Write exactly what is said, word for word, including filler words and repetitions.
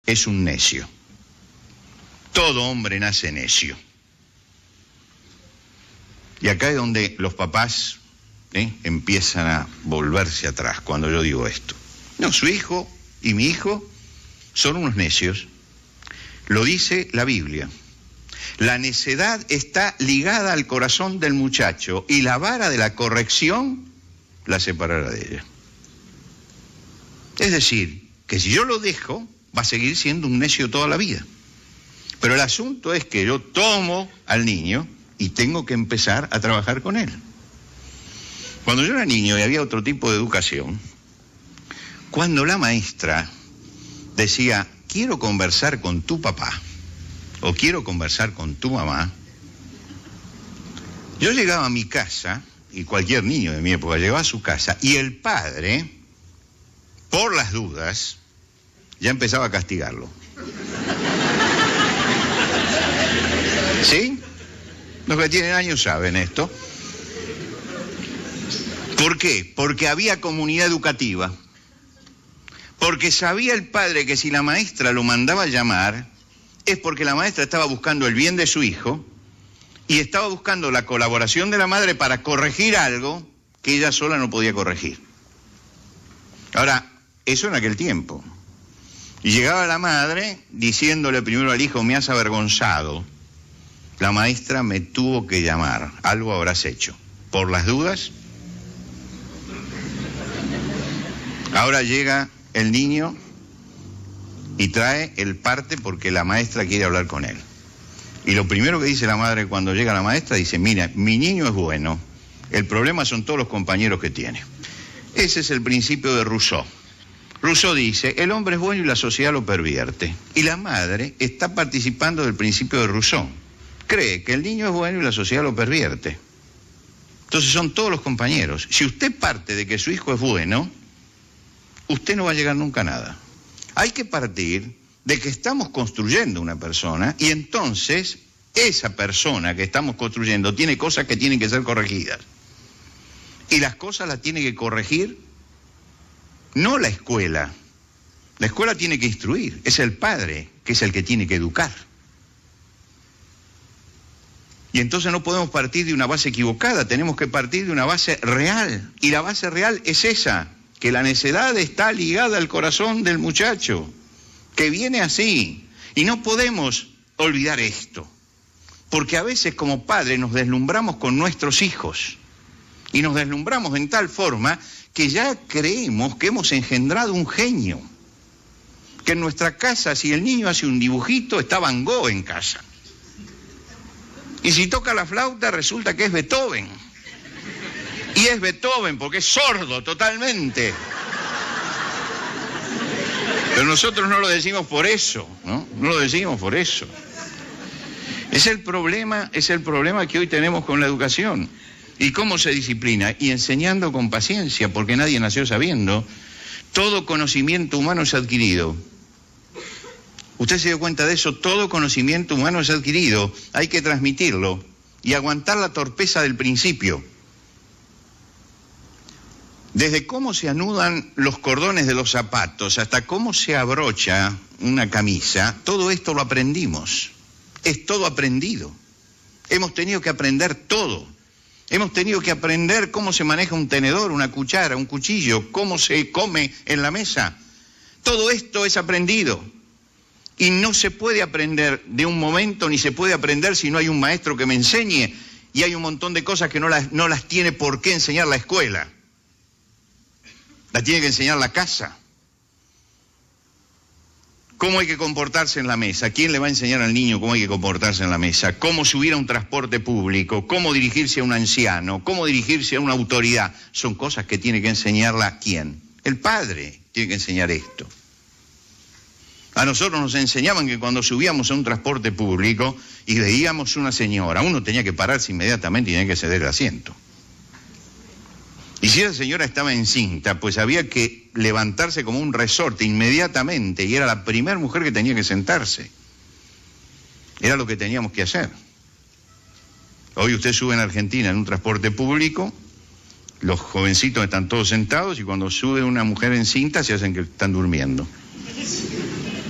es un necio. Todo hombre nace necio. Y acá es donde los papás ¿eh? empiezan a volverse atrás cuando yo digo esto. No, su hijo y mi hijo son unos necios. Lo dice la Biblia. La necedad está ligada al corazón del muchacho y la vara de la corrección la separará de ella. Es decir, que si yo lo dejo, va a seguir siendo un necio toda la vida. Pero el asunto es que yo tomo al niño y tengo que empezar a trabajar con él. Cuando yo era niño y había otro tipo de educación, cuando la maestra decía, quiero conversar con tu papá, o quiero conversar con tu mamá, yo llegaba a mi casa, y cualquier niño de mi época llegaba a su casa, y el padre, por las dudas, ya empezaba a castigarlo. ¿Sí? Los que tienen años saben esto. ¿Por qué? Porque había comunidad educativa. Porque sabía el padre que si la maestra lo mandaba a llamar, es porque la maestra estaba buscando el bien de su hijo y estaba buscando la colaboración de la madre para corregir algo que ella sola no podía corregir. Ahora, eso en aquel tiempo. Y llegaba la madre diciéndole primero al hijo, me has avergonzado. La maestra me tuvo que llamar, algo habrás hecho. ¿Por las dudas? Ahora llega el niño y trae el parte porque la maestra quiere hablar con él. Y lo primero que dice la madre cuando llega la maestra, dice, mira, mi niño es bueno, el problema son todos los compañeros que tiene. Ese es el principio de Rousseau. Rousseau dice, el hombre es bueno y la sociedad lo pervierte. Y la madre está participando del principio de Rousseau. Cree que el niño es bueno y la sociedad lo pervierte. Entonces son todos los compañeros. Si usted parte de que su hijo es bueno, usted no va a llegar nunca a nada. Hay que partir de que estamos construyendo una persona y entonces esa persona que estamos construyendo tiene cosas que tienen que ser corregidas. Y las cosas las tiene que corregir no la escuela. La escuela tiene que instruir. Es el padre que es el que tiene que educar. Y entonces no podemos partir de una base equivocada, tenemos que partir de una base real. Y la base real es esa, que la necedad está ligada al corazón del muchacho, que viene así. Y no podemos olvidar esto, porque a veces como padres nos deslumbramos con nuestros hijos. Y nos deslumbramos en tal forma que ya creemos que hemos engendrado un genio. Que en nuestra casa, si el niño hace un dibujito, está Van Gogh en casa. Y si toca la flauta, resulta que es Beethoven. Y es Beethoven porque es sordo totalmente. Pero nosotros no lo decimos por eso, ¿no? No lo decimos por eso. Es el problema, es el problema que hoy tenemos con la educación. ¿Y cómo se disciplina? Y enseñando con paciencia, porque nadie nació sabiendo. Todo conocimiento humano es adquirido. Usted se dio cuenta de eso, todo conocimiento humano es adquirido, hay que transmitirlo y aguantar la torpeza del principio. Desde cómo se anudan los cordones de los zapatos hasta cómo se abrocha una camisa, todo esto lo aprendimos, es todo aprendido. Hemos tenido que aprender todo, hemos tenido que aprender cómo se maneja un tenedor, una cuchara, un cuchillo, cómo se come en la mesa. Todo esto es aprendido. Y no se puede aprender de un momento, ni se puede aprender si no hay un maestro que me enseñe. Y hay un montón de cosas que no las, no las tiene por qué enseñar la escuela. Las tiene que enseñar la casa. ¿Cómo hay que comportarse en la mesa? ¿Quién le va a enseñar al niño cómo hay que comportarse en la mesa? ¿Cómo subir a un transporte público? ¿Cómo dirigirse a un anciano? ¿Cómo dirigirse a una autoridad? Son cosas que tiene que enseñarla ¿quién? El padre tiene que enseñar esto. A nosotros nos enseñaban que cuando subíamos a un transporte público y veíamos una señora, uno tenía que pararse inmediatamente y tenía que ceder el asiento. Y si esa señora estaba encinta, pues había que levantarse como un resorte inmediatamente y era la primera mujer que tenía que sentarse. Era lo que teníamos que hacer. Hoy usted sube en Argentina en un transporte público, los jovencitos están todos sentados y cuando sube una mujer encinta se hacen que están durmiendo.